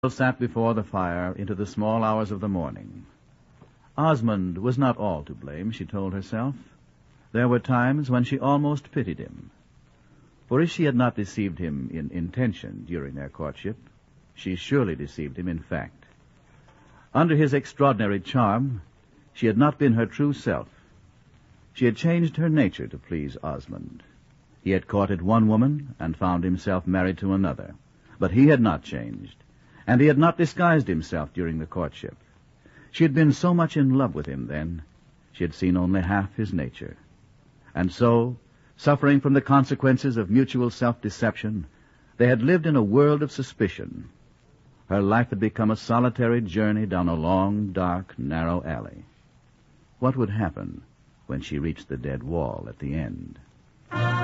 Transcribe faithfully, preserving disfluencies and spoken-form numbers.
Sat before the fire into the small hours of the morning. Osmond was not all to blame, she told herself. There were times when she almost pitied him. For if she had not deceived him in intention during their courtship, she surely deceived him in fact. Under his extraordinary charm, she had not been her true self. She had changed her nature to please Osmond. He had courted one woman and found himself married to another. But he had not changed. And he had not disguised himself during the courtship. She had been so much in love with him then, she had seen only half his nature. And so, suffering from the consequences of mutual self-deception, they had lived in a world of suspicion. Her life had become a solitary journey down a long, dark, narrow alley. What would happen when she reached the dead wall at the end?